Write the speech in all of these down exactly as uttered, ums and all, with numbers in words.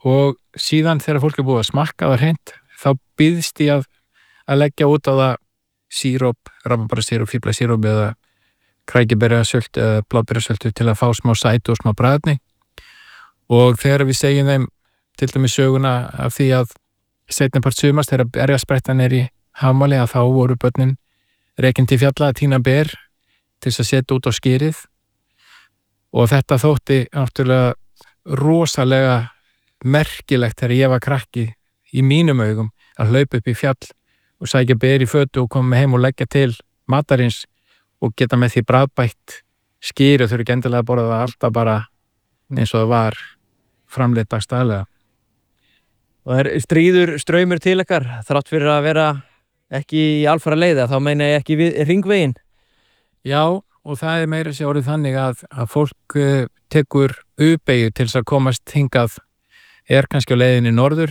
og síðan þegar fólk er búið að smakka það hreint, þá býðst ég að, að leggja út á það síróp, rabarbararsíróp, fíflasíróp eða krækiberjasölt eða bláberjasöltu til að fá smá sætu og smá bragðni. Og þegar við segjum þeim til dæmis söguna af því að seinnipart sumars þegar berjasprettan er í Hafmáli að þá voru börnin rekin til fjalla að tína ber til þess að setja út á skýrið og þetta þótti náttúrulega rosalega merkilegt þegar ég var krakki í mínum augum að hlaupa upp í fjall og sækja ber í fötu og koma heim og leggja til matarins og geta með því bragðbætt skýri og þurfi ekki endilega að borða það alltaf bara eins og það var framleitt dagstaglega. Og það er stríður straumur til ykkar þrátt fyrir að vera ekki í alfara leiða, þá meina ég ekki við hringveginn. Já, og það er meira sér orðið þannig að, að fólk uh, tekur U-beygju til þess að komast hingað er kannski á leiðinni norður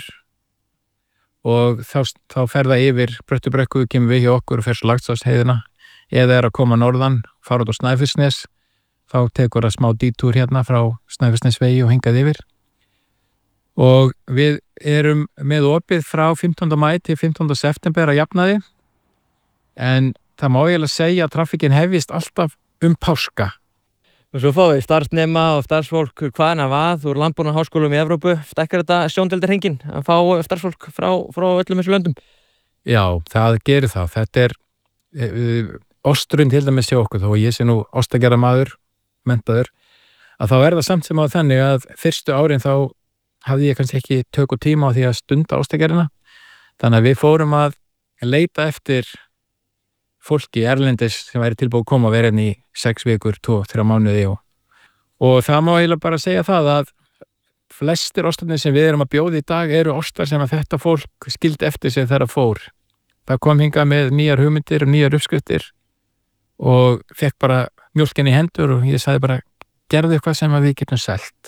og þá, þá fer það yfir Bröttubrekku, kemur við hjá okkur og fer svo Laxárdalsheiðina eða er að koma norðan, fara út á Snæfellsnes, þá tekur það smá dítúr hérna frá Snæfellsnesvegi og hingað yfir. Og við erum með opið frá fimmtánda maí til fimmtánda september að jafnaði en það má eiginlega segja að traffíkin hefjist alltaf um páska. Og svo fáum við starfsnema og starfsfólk hvaðan af að úr landbúnaðarháskólum í Evrópu. Stekkar þetta sjóndeildarhringinn að fá starfsfólk frá, frá öllum þessu löndum? Já, það gerir það. Þetta er uh, osturinn til dæmis hjá okkur, þó ég sé nú ostagerðarmaður, menntaður, að þá er það samt sem á þannig að fyrstu árin þá hafði ég kannski ekki tök og tíma á því að stunda ostagerðina. Þannig að við fórum að leita eftir fólki erlendis sem væri tilbúið að koma að vera hérna í sex vikur, tvo, þrjá mánuði og, og það má eiginlega bara segja það að flestir ostarnir sem við erum að bjóða í dag eru ostar sem að þetta fólk skildi eftir sig þegar það fór. Það kom hingað með nýjar hugmyndir og nýjar uppskriftir og fekk bara mjólkin í hendur og ég sagði bara gerðu eitthvað sem að við getum selt.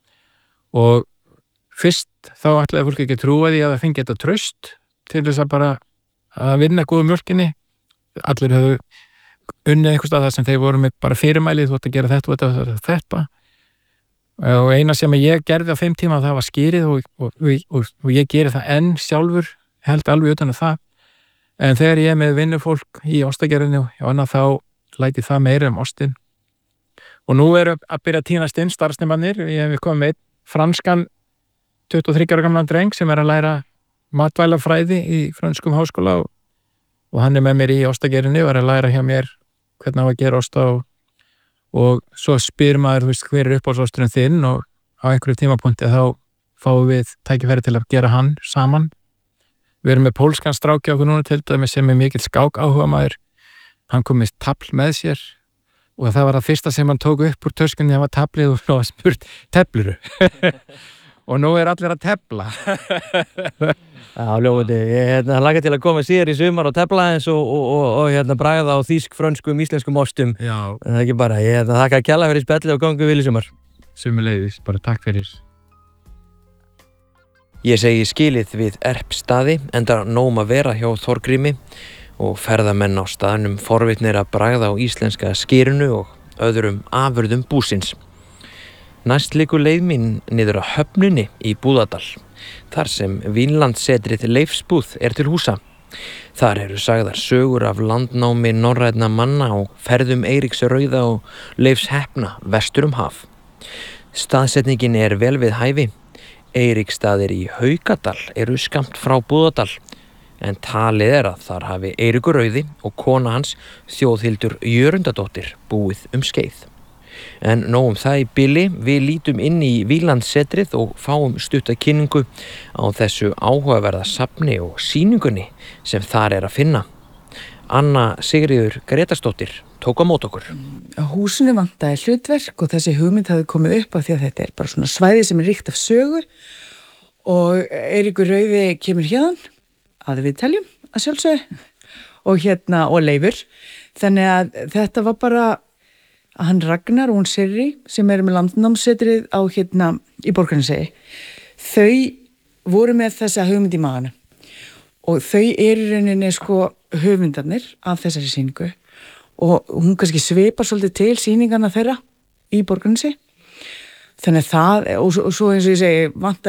Og fyrst þá ætlaði fólk ekki að trúa því að það fengi þetta traust til þess að bara að vinna góðu mjólkinni. Allir höfðu unnið einhvers stað þar sem þeir voru með bara fyrirmælið, þú ætti að gera þetta og þetta og þetta. Og eina sem ég gerði á fimm tíma það var skýrið og, og, og, og ég geri það enn sjálfur, held alveg utan að það. En þegar ég er með vinnufólk í ostagerðinni og annað þá læti það meira um ostin. Og nú eru að byrja að tínast inn starfsnemannir, ég hef komið með franskan tuttugu og þriggja ára gamlan dreng sem er að læra matvælafræði í frönskum háskóla og, og hann er með mér í ostagerðinni og er að læra hjá mér hvernig á að gera osta og, og svo spyr maður, þú veist, hver er uppáhaldsosturinn þinn og á einhverju tímapunkti þá fáum við tækifæri til að gera hann saman. Við erum með pólskan stráki okkur núna til dæmis sem er mikill skák áhuga maður. Hann kom með tafl með sér og það var það fyrsta sem hann tók upp úr töskunni, það var taflið og var spurt, tefluru? Og nú er allir að tefla. Já, ljóðandi. Ég hérna, laka til að koma síðar í sumar og tefla eins og, og, og, og hérna, bragða á þýsk, frönskum, íslenskum ostum. Já. En það er ekki bara. Ég hérna, þakka kærlega fyrir spjallið og gangu vel í sumar. Sömuleiðis, bara takk fyrir. Ég segi skilið við Erpstaði, enda nóg að vera hjá Þorgrími og ferðamenn á staðnum forvitnir að bragða á íslenska skýrinu og öðrum afurðum búsins. Næst liggur leið mín niður á höfnunni í Búðardal, þar sem Vínlandssetrið Leifsbúð er til húsa. Þar eru sagðar sögur af landnámi norrænna manna og ferðum Eiríks rauða og Leifs heppna vestur um haf. Staðsetningin er vel við hæfi. Eiríksstaðir í Haukadal eru skammt frá Búðardal, en talið er að þar hafi Eiríkur rauði og kona hans Þjóðhildur Jörundadóttir búið um skeið. En nóg um það í bili, við lítum inn í Vínlandssetrið og fáum stutta kynningu á þessu áhugaverða safni og sýningunni sem þar er að finna. Anna Sigríður Gretarsdóttir tók á mót okkur. Á húsinu vantaði hlutverk og þessi hugmynd hafði komið upp af því að þetta er bara svona svæði sem er ríkt af sögu og Eiríkur rauði kemur hérna að við teljum að sjálfsögðu og hérna og Leifur. Þannig að þetta var bara að hann Ragnar og hún Sirri sem eru með landnámssetrið á hérna í Borgarnesey, þau voru með þessa hugmynd í magana og þau eru rauninni sko höfundarnir af þessari sýningu og hún kannski svipar svolítið til sýningarna þeirra í Borgarnesey. Þannig að það, og svo eins og ég segi, vantaði